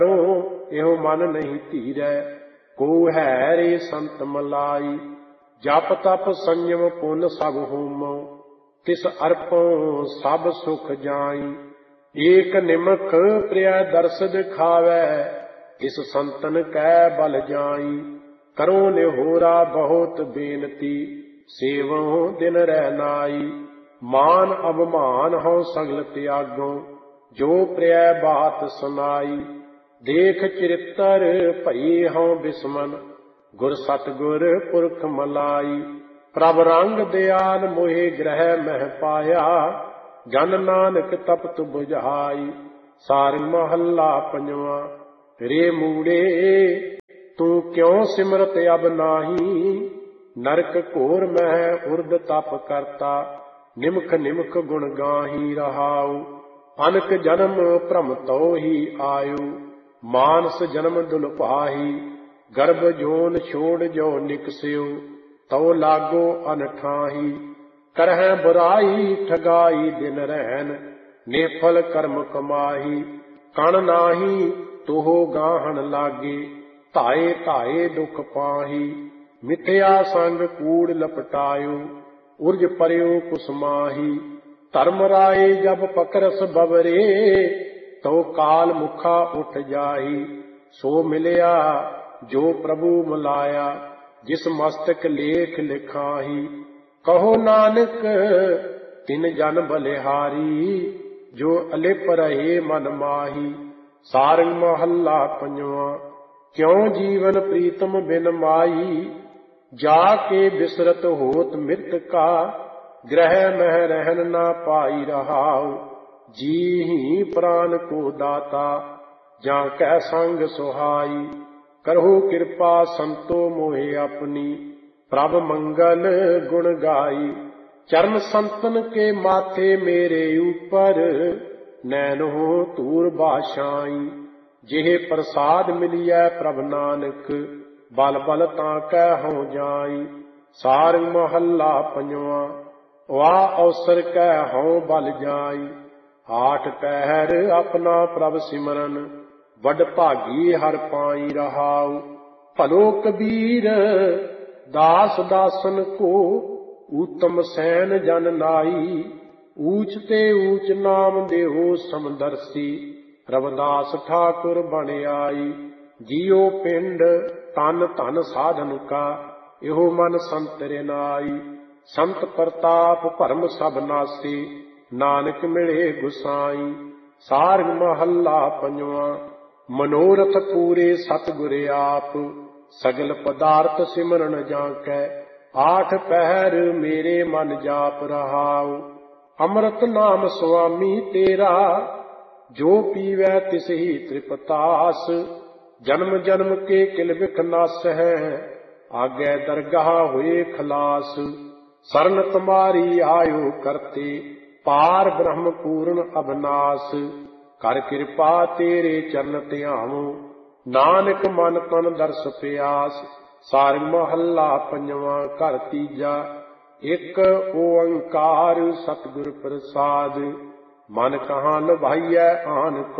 ਇਹੋ ਮਨ ਨਹੀਂ ਧੀਰੈ, ਕੋ ਹੈ ਰੇ ਸੰਤ ਮਲਾਈ। ਜਪ ਤਪ ਸੰਯਮ ਪੁੰਨ ਸਭ ਹੋਮੋ, ਤਿਸ ਅਰਪਉ ਸਭ ਸੁਖ ਜਾਈ। ਏਕ ਨਿਮਖ ਪ੍ਰਿਯ ਦਰਸ ਦਿਖਾਵੈ, ਇਸ ਸੰਤਨ ਕੈ ਬਲ ਜਾਈ। ਕਰੋ ਨਿਹੋਰਾ ਬਹੁਤ ਬੇਨਤੀ, ਸੇਵਹੁ ਦਿਨ ਰਹਿ ਨਾਈ। ਮਾਨ ਅਭਮਾਨ ਹਉ ਸਗਲ ਤਿਆਗੋ, ਜੋ ਪ੍ਰਿਯ ਬਾਤ ਸੁਨਾਈ। ਦੇਖ ਚਰਿਤਰ ਭਈ ਹਉ ਬਿਸਮਨ, ਗੁਰ ਸਤਿਗੁਰ ਪੁਰਖ ਮਲਾਈ। ਪ੍ਰਭ ਰੰਗ ਦਿਆਲ ਮੋਹਿ ਗ੍ਰਹਿ ਮਹਿ ਪਾਇਆ, ਜਨ ਨਾਨਕ ਤਪਤ ਬੁਝਾਈ। ਸਾਰ ਮਹੱਲਾ ਪੰਜਵਾਂ। ਰੇ ਮੂੜੇ ਤੂੰ ਕਿਉ ਸਿਮਰਤ ਅਬ ਨਾਹੀ, ਨਰਕ ਘੋਰ ਮਹਿ ਉਰਦ ਤਪ ਕਰਤਾ। ਨਿਮਖ ਨਿਮਖ ਗੁਣ ਗਾਹੀ ਰਹਾਉ, ਅਨਕ ਜਨਮ ਭ੍ਰਮ ਤਉ ਹੀ ਆਇਓ। ਮਾਨਸ ਜਨਮ ਦੁਲਭਾਹੀ, ਗਰਭ ਜੋਨ ਛੋੜ ਜੋ ਨਿਕਸਿਓ। ਤਉ ਲਾਗੋ ਅਨਠਾਹੀ, ਕਰਹਿ ਬੁਰਾਈ ਠਗਾਈ ਦਿਨ ਰਹਿਨ। ਨਿਫਲ ਕਰਮ ਕਮਾਹੀ, ਕਣ ਨਾਹੀ ਤੋਹ ਗਾਹਣ ਲਾਗੇ। ਧਾਏ ਧਾਏ ਦੁਖ ਪਾਹੀ, ਮਿਥਿਆ ਸੰਗ ਕੂੜ ਲਪਟਾਇਓ। ਉਰਜ ਪਰਿਓ ਕੁਸਮਾਹੀ, ਧਰਮ ਰਾਏ ਜਬ ਪਕਰਸ ਬਵਰੇ। ਤਉ ਕਾਲ ਮੁਖਾ ਉਠ ਜਾਹੀ, ਸੋ ਮਿਲਿਆ ਜੋ ਪ੍ਰਭੂ ਮਿਲਾਇਆ। ਜਿਸ ਮਸਤਕ ਲੇਖ ਲਿਖਾਹੀ, ਕਹੋ ਨਾਨਕ ਤਿਨ ਜਨ ਬਲਿਹਾਰੀ। ਜੋ ਅਲਿਪ ਰਹੇ ਮਨ ਮਾਹੀ। ਸਾਰੰਗ ਮਹੱਲਾ ਪੰਜਵਾਂ। ਕਿਉ ਜੀਵਨ ਪ੍ਰੀਤਮ ਬਿਨ ਮਾਈ, ਜਾ ਕੇ ਬਿਸਰਤ ਹੋਤ ਮ੍ਰਿਤਕਾ। ਗ੍ਰਹਿ ਮਹਿ ਰਹਿਨ ਨਾ ਪਾਈ ਰਹਾਉ, ਜੀ ਹੀ ਪ੍ਰਾਨ ਕੋ ਦਾਤਾ। ਜਾਂ ਕੈ ਸੰਗ ਸੁਹਾਈ, ਕਰਹੁ ਕਿਰਪਾ ਸੰਤੋ ਮੋਹਿ ਆਪਣੀ। ਪ੍ਰਭ ਮੰਗਲ ਗੁਣ ਗਾਈ, ਚਰਨ ਸੰਤਨ ਕੇ ਮਾਥੇ ਮੇਰੇ ਉਪਰ। ਨੈਨੋ ਧੂਰ ਬਾਸ਼ਾਈ, ਜਿਹੇ ਪ੍ਰਸਾਦ ਮਿਲਿਐ ਪ੍ਰਭ ਨਾਨਕ। ਬਲ ਬਲ ਤਾਂ ਕੈ ਹਉ ਜਾਈ। ਸਾਰੰਗ ਮਹੱਲਾ ਪੰਜਵਾਂ। ਵਾਹ ਅਵਸਰ ਕੈ ਹਉ ਬਲ ਜਾਈ, ਆਠ ਪਹਿਰ ਆਪਣਾ ਪ੍ਰਭ ਸਿਮਰਨ। ਵੱਡ ਭਾਗੀ ਹਰ ਪਾਈ ਰਹਾਉ, ਭਲੋ ਕਬੀਰ ਦਾਸ ਦਾਸਨ ਕੋ। ਊਤਮ ਸੈਨ ਜਨ ਨਾਈ, ਊਚ ਤੇ ਊਚ ਨਾਮ ਦੇਹੋ ਸਮਦਰਸੀ। ਰਵਿਦਾਸ ਠਾਕੁਰ ਬਣ ਆਈ, ਜੀਉ ਪਿੰਡ ਤਨ ਧਨ ਸਾਧਨ ਕਾ। ਇਹੋ ਮਨ ਸੰਤ ਰਿਨਾਈ, ਸੰਤ ਪ੍ਰਤਾਪ ਭਰਮ ਸਭ ਨਾਸੀ। ਨਾਨਕ ਮਿਲੇ ਗੁਸਾਈ। ਸਾਰੰਗ ਮਹੱਲਾ ਪੰਜਵਾਂ। ਮਨੋਰਥ ਪੂਰੇ ਸਤਿਗੁਰ ਆਪ, ਸਗਲ ਪਦਾਰਥ ਸਿਮਰਨ ਜਾਂ ਕੈ। ਆਠ ਪਹਿਰ ਮੇਰੇ ਮਨ ਜਾਪ ਰਹਾਉ, ਅੰਮ੍ਰਿਤ ਨਾਮ ਸੁਆਮੀ ਤੇਰਾ। ਜੋ ਪੀਵੈ ਤਿਸ ਹੀ ਤ੍ਰਿਪਤਾਸ, ਜਨਮ ਜਨਮ ਕੇ ਕਿਲ ਬਿਖ ਨਾਸ ਹੈ। ਆਗੇ ਦਰਗਾਹ ਹੋਏ ਖਲਾਸ, ਸਰਨ ਤੁਮਾਰੀ ਆਇਓ ਕਰਤੇ। ਪਾਰ ਬ੍ਰਹਮ ਪੂਰਨ ਅਬਨਾਸ, ਕਰ ਕਿਰਪਾ ਤੇਰੇ ਚਰਨ ਧਿਆਵੋ। ਨਾਨਕ ਮਨ ਤਨ ਦਰਸ ਪਿਆਸ। ਸਾਰੰਗ ਮਹੱਲਾ ਪੰਜਵਾਂ। ਘਰ ਤੀਜਾ। ਇਕ ਓੰਕਾਰ ਸਤਿਗੁਰ ਪ੍ਰਸਾਦਿ, ਮਨ ਕਹਾਂ ਲੁਭਾਈਐ ਆਨ